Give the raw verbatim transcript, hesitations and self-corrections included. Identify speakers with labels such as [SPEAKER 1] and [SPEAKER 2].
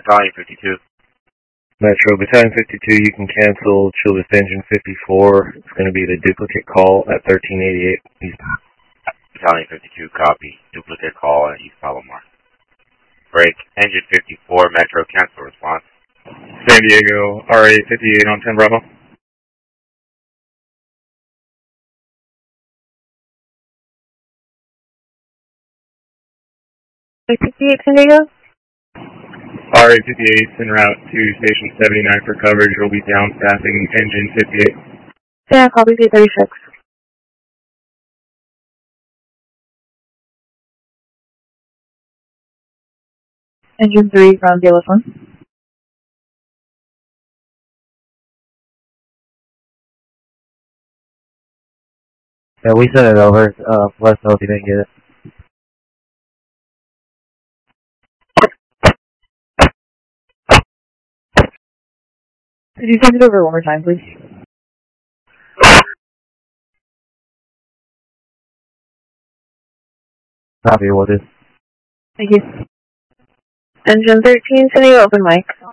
[SPEAKER 1] Battalion fifty-two.
[SPEAKER 2] Metro, Battalion fifty-two, you can cancel Childress Engine fifty-four. It's going to be the duplicate call at thirteen eighty-eight East.
[SPEAKER 1] Battalion fifty-two, copy. Duplicate call at East Palomar. Break, Engine fifty-four, Metro, cancel response.
[SPEAKER 3] San Diego, R A fifty-eight on ten Bravo.
[SPEAKER 4] fifty-eight, San Diego?
[SPEAKER 3] R A fifty-eight en route to Station seventy-nine for coverage. We'll be downstaffing Engine fifty-eight.
[SPEAKER 4] Yeah, copy C thirty-six. Engine three from D L S one.
[SPEAKER 2] Yeah, we sent it over. Uh, let us know if you didn't get it.
[SPEAKER 4] Could you send it over one more time, please?
[SPEAKER 2] Copy, will do.
[SPEAKER 4] Thank you. Engine thirteen, sending you open mic.